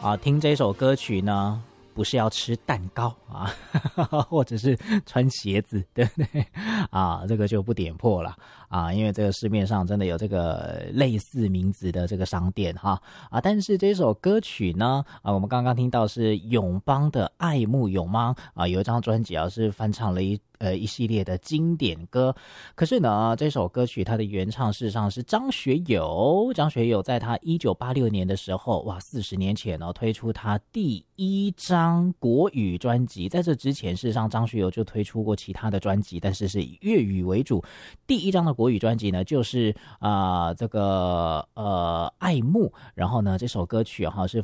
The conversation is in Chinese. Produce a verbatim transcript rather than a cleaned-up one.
啊，听这首歌曲呢，不是要吃蛋糕啊，或者是穿鞋子，对不对？啊，这个就不点破了啊，因为这个市面上真的有这个类似名字的这个商店哈啊，但是这首歌曲呢啊，我们刚刚听到是永邦的《爱慕永邦》啊，有一张专辑啊是翻唱了一。呃，一系列的经典歌，可是呢，这首歌曲它的原唱事实上是张学友。张学友在他一九八六年的时候，哇，四十年前哦，推出他第一张国语专辑。在这之前，事实上张学友就推出过其他的专辑，但是是以粤语为主。第一张的国语专辑呢，就是啊、呃、这个呃爱慕。然后呢，这首歌曲哈、啊、是